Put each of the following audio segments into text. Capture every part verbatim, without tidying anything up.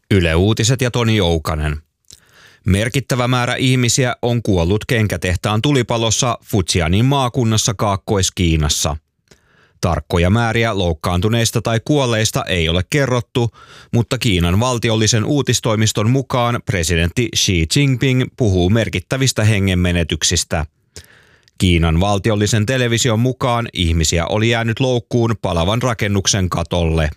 Yle Uutiset ja Toni Joukanen. Merkittävä määrä ihmisiä on kuollut kenkätehtaan tulipalossa Fujianin maakunnassa Kaakkois-Kiinassa. Tarkkoja määriä loukkaantuneista tai kuolleista ei ole kerrottu, mutta Kiinan valtiollisen uutistoimiston mukaan presidentti Xi Jinping puhuu merkittävistä hengenmenetyksistä. Kiinan valtiollisen television mukaan ihmisiä oli jäänyt loukkuun palavan rakennuksen katolle.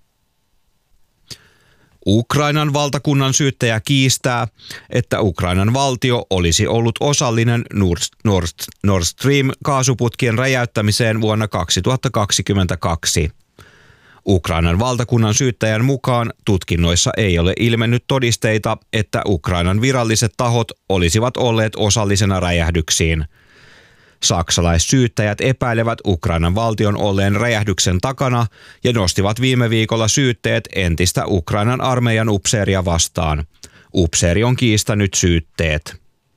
Ukrainan valtakunnan syyttäjä kiistää, että Ukrainan valtio olisi ollut osallinen Nord, Nord, Nord Stream-kaasuputkien räjäyttämiseen vuonna kaksituhattakaksikymmentäkaksi. Ukrainan valtakunnan syyttäjän mukaan tutkinnoissa ei ole ilmennyt todisteita, että Ukrainan viralliset tahot olisivat olleet osallisena räjähdyksiin. Saksalaissyyttäjät epäilevät Ukrainan valtion olleen räjähdyksen takana ja nostivat viime viikolla syytteet entistä Ukrainan armeijan upseeria vastaan. Upseeri on kiistänyt syytteet.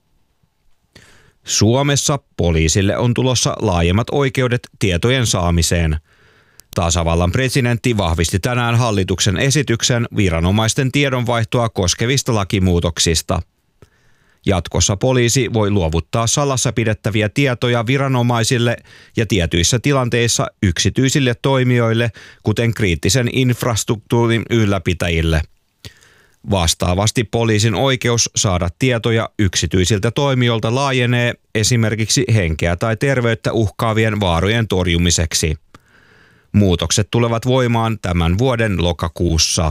Suomessa poliisille on tulossa laajemmat oikeudet tietojen saamiseen. Tasavallan presidentti vahvisti tänään hallituksen esityksen viranomaisten tiedonvaihtoa koskevista lakimuutoksista. Jatkossa poliisi voi luovuttaa salassa pidettäviä tietoja viranomaisille ja tietyissä tilanteissa yksityisille toimijoille, kuten kriittisen infrastruktuurin ylläpitäjille. Vastaavasti poliisin oikeus saada tietoja yksityisiltä toimijoilta laajenee esimerkiksi henkeä tai terveyttä uhkaavien vaarojen torjumiseksi. Muutokset tulevat voimaan tämän vuoden lokakuussa.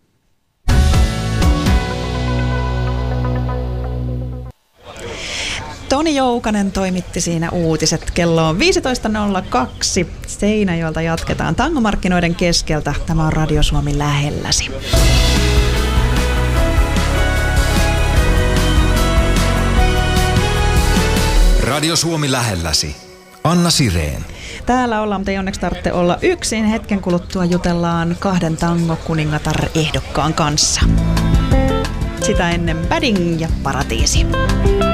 Toni Joukanen toimitti siinä uutiset. Kello on viisitoista nolla kaksi. Seinäjoelta jatketaan tangomarkkinoiden keskeltä. Tämä on Radio Suomi lähelläsi. Radio Suomi lähelläsi. Anna Sireen. Täällä ollaan, mutta ei onneksi tarvitse olla yksin. Hetken kuluttua jutellaan kahden tango-kuningatar-ehdokkaan kanssa. Sitä ennen Padding ja Paratiisi.